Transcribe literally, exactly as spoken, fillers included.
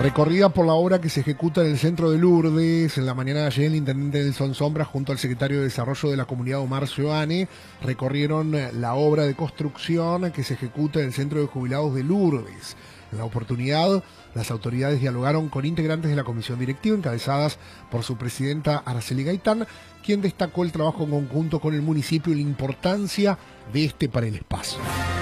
Recorrida por la obra que se ejecuta en el centro de Lourdes, en la mañana de ayer el intendente Nelson Sombra junto al secretario de Desarrollo de la comunidad Omar Sioane recorrieron la obra de construcción que se ejecuta en el centro de jubilados de Lourdes. En la oportunidad, las autoridades dialogaron con integrantes de la comisión directiva encabezadas por su presidenta Araceli Gaitán, quien destacó el trabajo conjunto con el municipio y la importancia de este para el espacio.